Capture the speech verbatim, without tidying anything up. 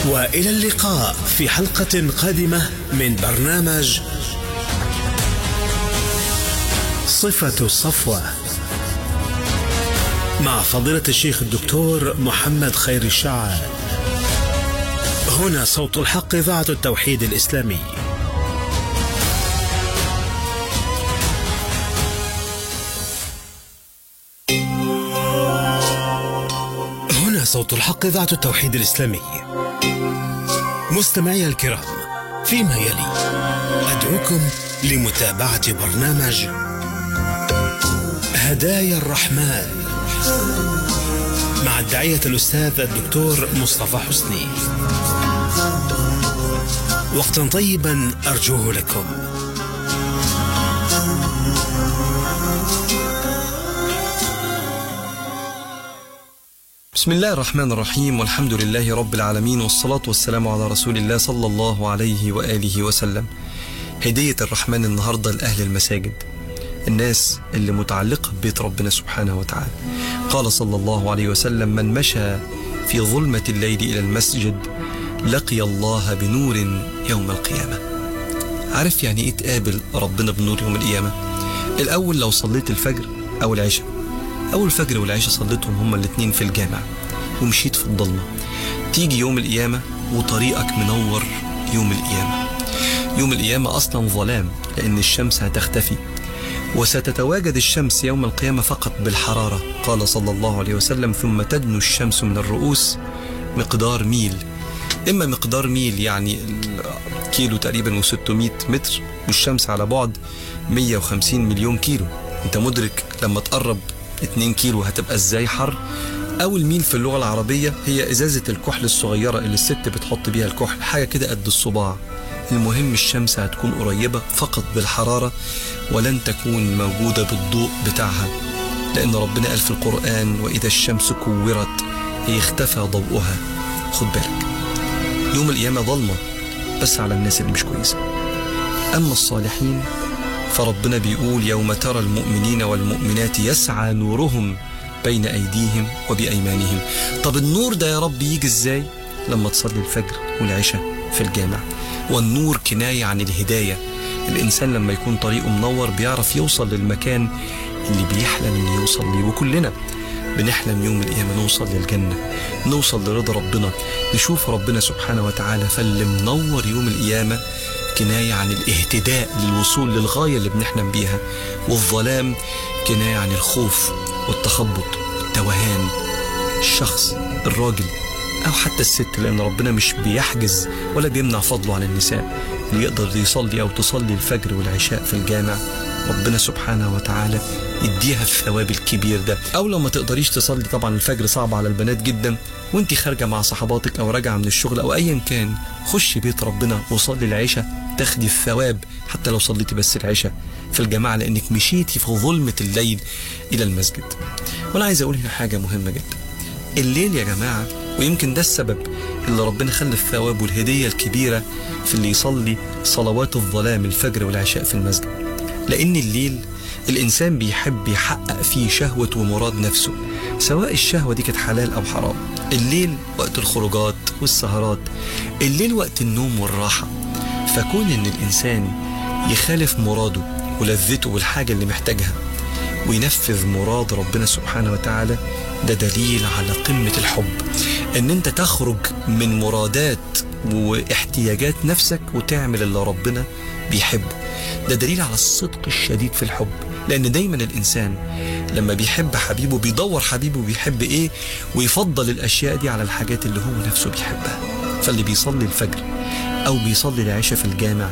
وإلى اللقاء في حلقة قادمة من برنامج صفة الصفوة مع فضيلة الشيخ الدكتور محمد خير الشاعر. هنا صوت الحق، إذاعة التوحيد الإسلامي. هنا صوت الحق، إذاعة التوحيد الإسلامي. مستمعي الكرام، فيما يلي أدعوكم لمتابعة برنامج هدايا الرحمن مع الداعية الأستاذ الدكتور مصطفى حسني. وقتا طيبا أرجوه لكم. بسم الله الرحمن الرحيم، والحمد لله رب العالمين، والصلاة والسلام على رسول الله صلى الله عليه وآله وسلم. هدية الرحمن النهاردة لأهل المساجد، الناس اللي متعلقة ببيت ربنا سبحانه وتعالى. قال صلى الله عليه وسلم: من مشى في ظلمة الليل إلى المسجد لقي الله بنور يوم القيامة. عارف يعني إيه تقابل ربنا بنور يوم القيامة؟ الأول لو صليت الفجر أو العشاء، أول الفجر والعشاء صليتهم هما الاتنين في الجامع ومشيت في الضلمة، تيجي يوم القيامة وطريقك منور. يوم القيامة يوم القيامة أصلا ظلام، لأن الشمس هتختفي، وستتواجد الشمس يوم القيامة فقط بالحرارة. قال صلى الله عليه وسلم: ثم تدنو الشمس من الرؤوس مقدار ميل. إما مقدار ميل يعني كيلو تقريبا وستمائة متر، والشمس على بعد مئة وخمسين مليون كيلو. انت مدرك لما تقرب اتنين كيلو هتبقى ازاي حر؟ أو الميل في اللغة العربية هي إزازة الكحل الصغيرة اللي الست بتحط بيها الكحل، حاجة كده قد الصباع. المهم الشمس هتكون قريبة فقط بالحرارة، ولن تكون موجودة بالضوء بتاعها، لأن ربنا قال في القرآن: وإذا الشمس كورت هي اختفى ضوءها. خد بالك، يوم القيامة ظلمة بس على الناس اللي مش كويسة. أما الصالحين فربنا بيقول: يوم ترى المؤمنين والمؤمنات يسعى نورهم بين أيديهم وبأيمانهم. طب النور ده يا رب يجي ازاي؟ لما تصلي الفجر والعشاء في الجامع. والنور كناية عن الهداية. الإنسان لما يكون طريقه منور بيعرف يوصل للمكان اللي بيحلم إنه يوصل ليه، وكلنا بنحلم يوم القيامة نوصل للجنة، نوصل لرضا ربنا، نشوف ربنا سبحانه وتعالى. فاللي منور يوم القيامة كناية عن الاهتداء للوصول للغاية اللي بنحلم بيها، والظلام كناية عن الخوف والتخبط والتوهان. الشخص الراجل أو حتى الست، لأن ربنا مش بيحجز ولا بيمنع فضله عن النساء، اللي يقدر يصلي أو تصلي الفجر والعشاء في الجامع ربنا سبحانه وتعالى يديها الثواب الكبير ده. أو لو ما تقدريش تصلي، طبعا الفجر صعب على البنات جدا، وانت خارجة مع صحباتك أو راجعة من الشغل أو أيا كان، خش بيت ربنا وصلي العشاء، تاخدي الثواب حتى لو صليتي بس العشاء في الجماعة، لأنك مشيتي في ظلمة الليل إلى المسجد. وأنا عايز أقول هنا حاجة مهمة جدا. الليل يا جماعة، ويمكن ده السبب اللي ربنا خلى الثواب والهدية الكبيرة في اللي يصلي صلوات الظلام الفجر والعشاء في المسجد، لأن الليل الإنسان بيحب يحقق فيه شهوة ومراد نفسه، سواء الشهوة دي كانت حلال أو حرام. الليل وقت الخروجات والسهرات، الليل وقت النوم والراحة. فكون إن الإنسان يخالف مراده ولذته والحاجة اللي محتاجها وينفذ مراد ربنا سبحانه وتعالى، ده دليل على قمة الحب. ان انت تخرج من مرادات واحتياجات نفسك وتعمل اللي ربنا بيحبه، ده دليل على الصدق الشديد في الحب. لان دايما الانسان لما بيحب حبيبه بيدور حبيبه بيحب ايه، ويفضل الاشياء دي على الحاجات اللي هو نفسه بيحبها. فاللي بيصلي الفجر او بيصلي العشاء في الجامع